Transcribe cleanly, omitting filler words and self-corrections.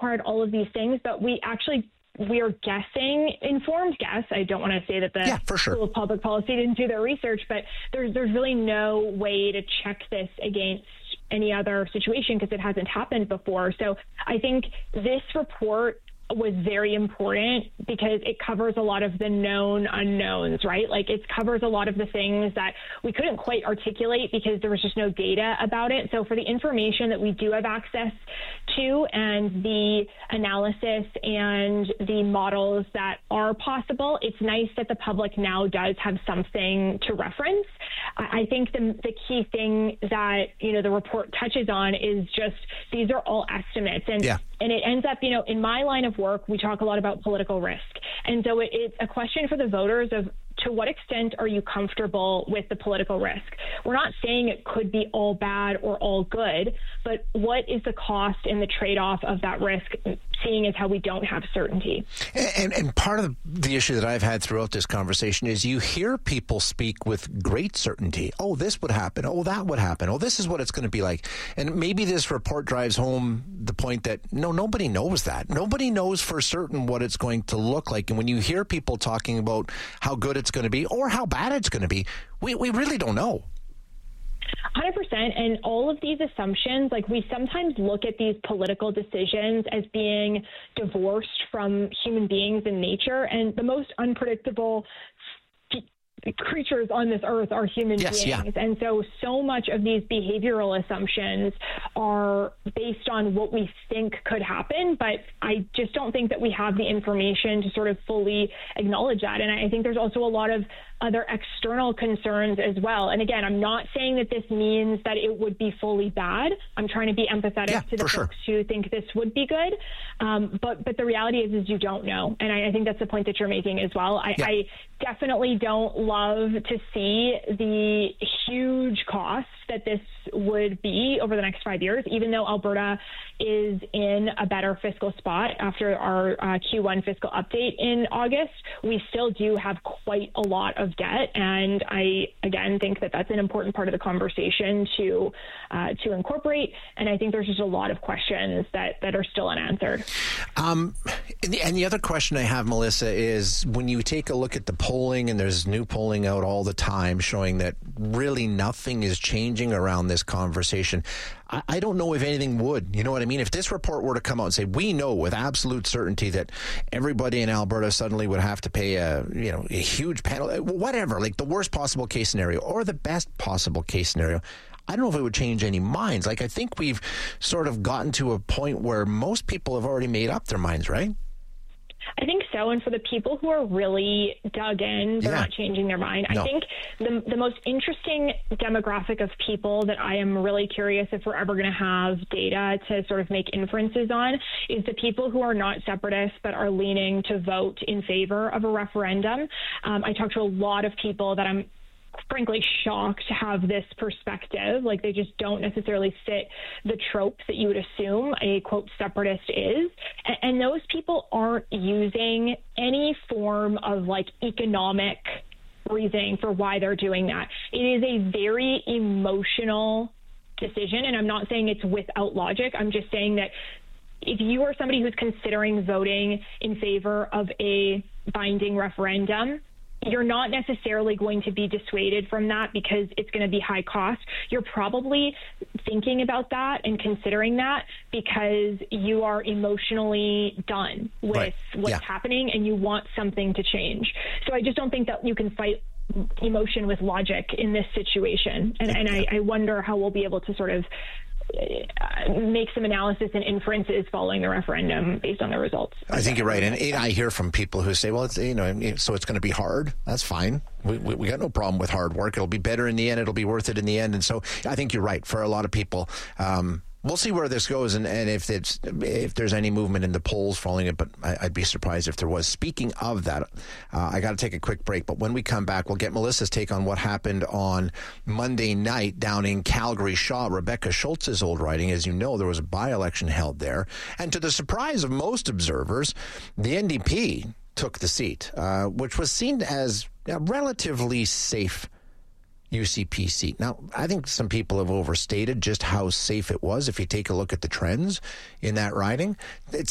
required all of these things, but we are guessing, informed guess. I don't want to say that the School of Public Policy didn't do their research, but there's really no way to check this against any other situation because it hasn't happened before. So I think this report was very important because it covers a lot of the known unknowns, right? Like it covers a lot of the things that we couldn't quite articulate because there was just no data about it. So for the information that we do have access to and the analysis and the models that are possible, it's nice that the public now does have something to reference. I think the key thing that, the report touches on is just these are all estimates. And it ends up, in my line of work, we talk a lot about political risk. And so it's a question for the voters of to what extent are you comfortable with the political risk? We're not saying it could be all bad or all good, but what is the cost and the trade-off of that risk, seeing as how we don't have certainty? And part of the issue that I've had throughout this conversation is you hear people speak with great certainty. Oh, this would happen. Oh, that would happen. Oh, this is what it's going to be like. And maybe this report drives home the point that, no, nobody knows that. Nobody knows for certain what it's going to look like. And when you hear people talking about how good it's going to be or how bad it's going to be, we really don't know. 100%. And all of these assumptions, like we sometimes look at these political decisions as being divorced from human beings and nature. And the most unpredictable creatures on this earth are human beings. Yeah. And so much of these behavioral assumptions are based on what we think could happen, but I just don't think that we have the information to sort of fully acknowledge that. And I think there's also a lot of other external concerns as well. And again, I'm not saying that this means that it would be fully bad. I'm trying to be empathetic to the folks who think this would be good. But the reality is you don't know. And I think that's the point that you're making as well. I definitely don't love to see the huge costs that this would be over the next 5 years, even though Alberta is in a better fiscal spot after our Q1 fiscal update in August. We still do have quite a lot of debt. And I, again, think that that's an important part of the conversation to incorporate. And I think there's just a lot of questions that are still unanswered. And the other question I have, Melissa, is when you take a look at the polling, and there's new polling out all the time showing that really nothing is changing around this conversation. I don't know if anything would. You know what I mean? If this report were to come out and say, we know with absolute certainty that everybody in Alberta suddenly would have to pay a huge penalty, whatever, like the worst possible case scenario or the best possible case scenario, I don't know if it would change any minds. Like, I think we've sort of gotten to a point where most people have already made up their minds, right? I think so. And for the people who are really dug in, they're not changing their mind. No. I think the most interesting demographic of people that I am really curious if we're ever going to have data to sort of make inferences on is the people who are not separatists but are leaning to vote in favor of a referendum. I talked to a lot of people that I'm frankly shocked to have this perspective. Like, they just don't necessarily fit the tropes that you would assume a, quote, separatist is. And those people aren't using any form of, like, economic reasoning for why they're doing that. It is a very emotional decision, and I'm not saying it's without logic. I'm just saying that if you are somebody who's considering voting in favor of a binding referendum, you're not necessarily going to be dissuaded from that because it's going to be high cost. You're probably thinking about that and considering that because you are emotionally done with what's happening and you want something to change. So I just don't think that you can fight emotion with logic in this situation. And I wonder how we'll be able to sort of make some analysis and inferences following the referendum based on the results. I think you're right. And I hear from people who say, well, it's, so it's going to be hard. That's fine. We got no problem with hard work. It'll be better in the end. It'll be worth it in the end. And so I think you're right. For a lot of people, we'll see where this goes and if there's any movement in the polls following it, but I'd be surprised if there was. Speaking of that, I got to take a quick break, but when we come back, we'll get Melissa's take on what happened on Monday night down in Calgary Shaw, Rebecca Schultz's old riding. As you know, there was a by-election held there, and to the surprise of most observers, the NDP took the seat, which was seen as a relatively safe UCP seat. Now, I think some people have overstated just how safe it was if you take a look at the trends in that riding. It's